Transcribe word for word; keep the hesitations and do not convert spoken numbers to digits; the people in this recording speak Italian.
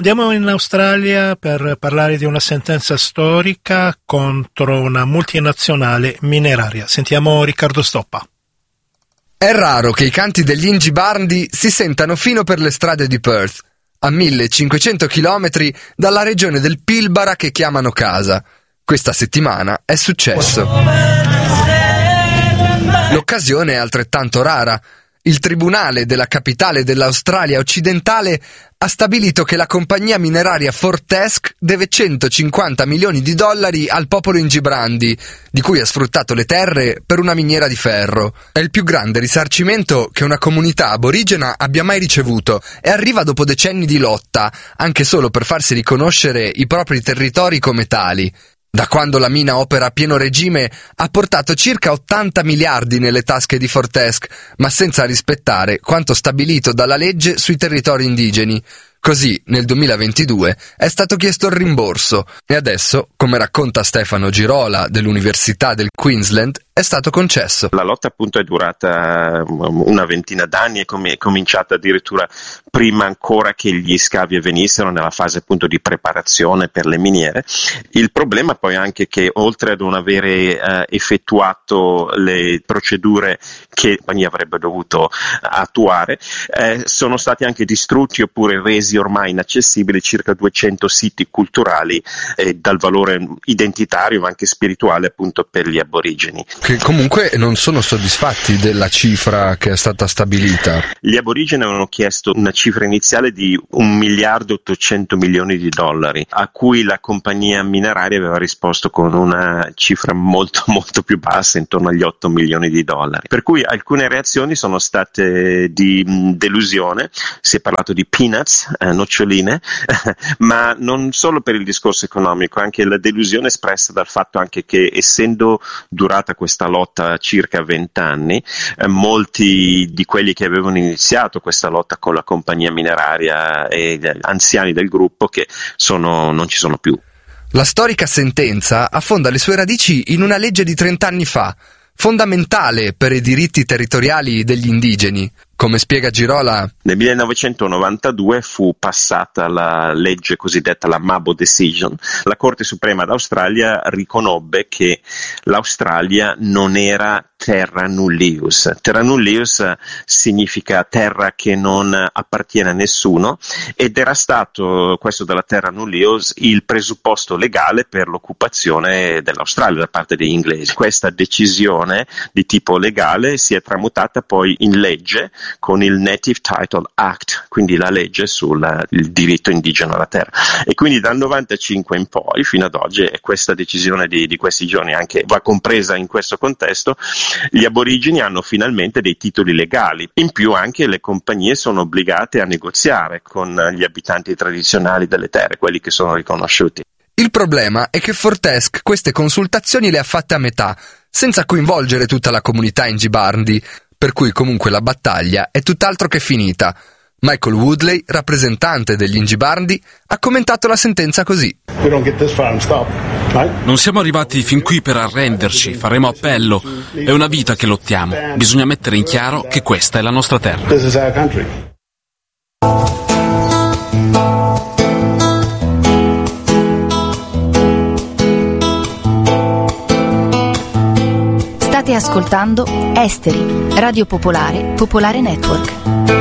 Andiamo in Australia per parlare di una sentenza storica contro una multinazionale mineraria. Sentiamo Riccardo Stoppa. È raro che i canti degli Injibarndi si sentano fino per le strade di Perth, a millecinquecento chilometri dalla regione del Pilbara che chiamano casa. Questa settimana è successo. L'occasione è altrettanto rara. Il tribunale della capitale dell'Australia occidentale ha stabilito che la compagnia mineraria Fortescue deve centocinquanta milioni di dollari al popolo Injibrandi, di cui ha sfruttato le terre per una miniera di ferro. È il più grande risarcimento che una comunità aborigena abbia mai ricevuto e arriva dopo decenni di lotta, anche solo per farsi riconoscere i propri territori come tali. Da quando la mina opera a pieno regime ha portato circa ottanta miliardi nelle tasche di Fortescue, ma senza rispettare quanto stabilito dalla legge sui territori indigeni. Così, nel duemilaventidue, è stato chiesto il rimborso e adesso, come racconta Stefano Girola dell'Università del Queensland, è stato concesso. La lotta appunto è durata una ventina d'anni e com- è cominciata addirittura prima ancora che gli scavi avvenissero, nella fase appunto di preparazione per le miniere. Il problema poi è anche che oltre ad non avere eh, effettuato le procedure che la compagnia avrebbe dovuto attuare, eh, sono stati anche distrutti oppure resi ormai inaccessibili circa duecento siti culturali eh, dal valore identitario ma anche spirituale appunto per gli aborigeni. Che comunque non sono soddisfatti della cifra che è stata stabilita. Gli aborigeni avevano chiesto una cifra iniziale di un miliardo e ottocento milioni di dollari, a cui la compagnia mineraria aveva risposto con una cifra molto molto più bassa, intorno agli otto milioni di dollari. Per cui alcune reazioni sono state di delusione, si è parlato di peanuts, eh, noccioline, ma non solo per il discorso economico, anche la delusione espressa dal fatto anche che essendo durata questa lotta circa vent'anni, eh, molti di quelli che avevano iniziato questa lotta con la compagnia mineraria e gli anziani del gruppo che sono, non ci sono più. La storica sentenza affonda le sue radici in una legge di trent'anni fa, fondamentale per i diritti territoriali degli indigeni. Come spiega Girola, nel millenovecentonovantadue fu passata la legge cosiddetta la Mabo Decision. La Corte Suprema d'Australia riconobbe che l'Australia non era terra nullius. Terra nullius significa terra che non appartiene a nessuno ed era stato, questo della terra nullius, il presupposto legale per l'occupazione dell'Australia da parte degli inglesi. Questa decisione di tipo legale si è tramutata poi in legge con il Native Title Act, quindi la legge sul il diritto indigeno alla terra. E quindi dal novantacinque in poi, fino ad oggi, e questa decisione di, di questi giorni anche va compresa in questo contesto, gli aborigeni hanno finalmente dei titoli legali. In più anche le compagnie sono obbligate a negoziare con gli abitanti tradizionali delle terre, quelli che sono riconosciuti. Il problema è che Fortescue queste consultazioni le ha fatte a metà, senza coinvolgere tutta la comunità Injibarndi, per cui comunque la battaglia è tutt'altro che finita. Michael Woodley, rappresentante degli Injibarndi, ha commentato la sentenza così. Non siamo arrivati fin qui per arrenderci, faremo appello. È una vita che lottiamo. Bisogna mettere in chiaro che questa è la nostra terra. State ascoltando Esteri, Radio Popolare, Popolare Network.